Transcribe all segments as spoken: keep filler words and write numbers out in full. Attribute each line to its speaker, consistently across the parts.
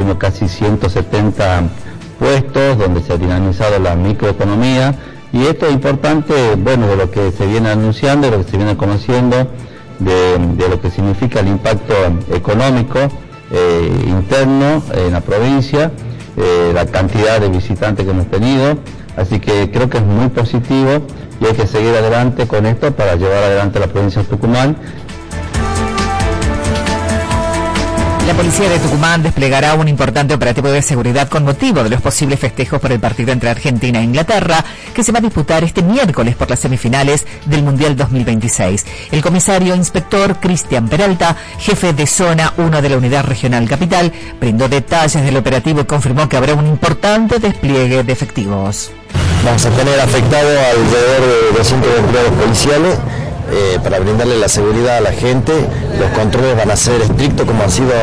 Speaker 1: produciendo casi ciento setenta puestos donde se ha dinamizado la microeconomía, y esto es importante, bueno, de lo que se viene anunciando, de lo que se viene conociendo, de, de lo que significa el impacto económico eh, interno en la provincia, eh, la cantidad de visitantes que hemos tenido, así que creo que es muy positivo y hay que seguir adelante con esto para llevar adelante la provincia de Tucumán.
Speaker 2: La policía de Tucumán desplegará un importante operativo de seguridad con motivo de los posibles festejos por el partido entre Argentina e Inglaterra, que se va a disputar este miércoles por las semifinales del Mundial dos mil veintiséis. El comisario inspector Cristian Peralta, jefe de zona uno de la Unidad Regional Capital, brindó detalles del operativo y confirmó que habrá un importante despliegue de efectivos.
Speaker 3: Vamos a tener afectado alrededor de doscientos empleados policiales. Eh, para brindarle la seguridad a la gente. Los controles van a ser estrictos como ha sido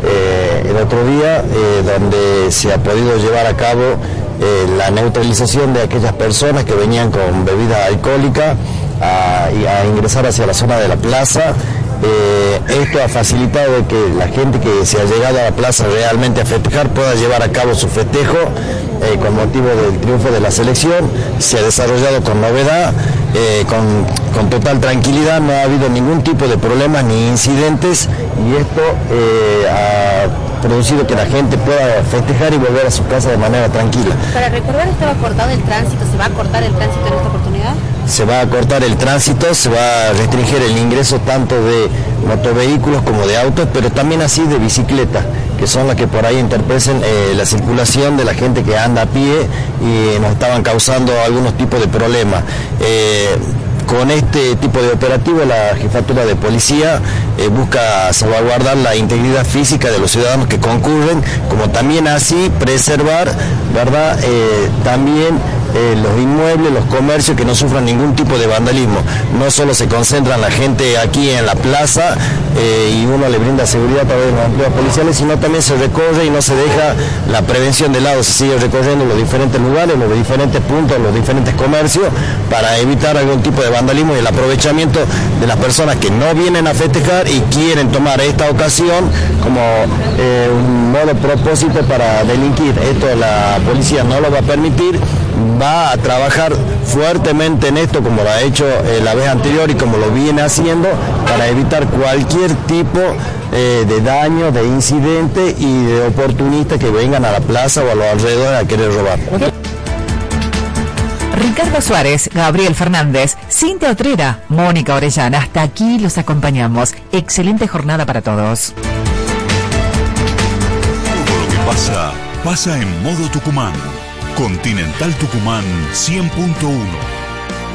Speaker 3: eh, el otro día, eh, donde se ha podido llevar a cabo eh, la neutralización de aquellas personas que venían con bebida alcohólica a, a ingresar hacia la zona de la plaza. Eh, esto ha facilitado de que la gente que se ha llegado a la plaza realmente a festejar pueda llevar a cabo su festejo eh, con motivo del triunfo de la selección. Se ha desarrollado con novedad, eh, con, con total tranquilidad, no ha habido ningún tipo de problemas ni incidentes, y esto eh, ha producido que la gente pueda festejar y volver a su casa de manera tranquila.
Speaker 4: Para recordar, estaba cortado el tránsito, ¿se va a cortar el tránsito en esta oportunidad?
Speaker 3: Se va a cortar el tránsito, se va a restringir el ingreso tanto de motovehículos como de autos, pero también así de bicicletas, que son las que por ahí interpreten eh, la circulación de la gente que anda a pie y nos estaban causando algunos tipos de problemas. Eh, Con este tipo de operativo, la Jefatura de Policía eh, busca salvaguardar la integridad física de los ciudadanos que concurren, como también así preservar, ¿verdad?, eh, también eh, los inmuebles, los comercios, que no sufran ningún tipo de vandalismo. No solo se concentra la gente aquí en la plaza eh, y uno le brinda seguridad a través de los empleados policiales, sino también se recorre y no se deja la prevención de lado, se sigue recorriendo los diferentes lugares, los diferentes puntos, los diferentes comercios, para evitar algún tipo de vandalismo y el aprovechamiento de las personas que no vienen a festejar y quieren tomar esta ocasión como eh, un modo propósito para delinquir. Esto la policía no lo va a permitir, va a trabajar fuertemente en esto, como lo ha hecho eh, la vez anterior y como lo viene haciendo, para evitar cualquier tipo eh, de daño, de incidente y de oportunistas que vengan a la plaza o a los alrededores a querer robar.
Speaker 2: Ricardo Suárez, Gabriel Fernández, Cintia Otrera, Mónica Orellana, hasta aquí los acompañamos. Excelente jornada para todos.
Speaker 5: Todo lo que pasa, pasa en modo Tucumán. Continental Tucumán cien punto uno.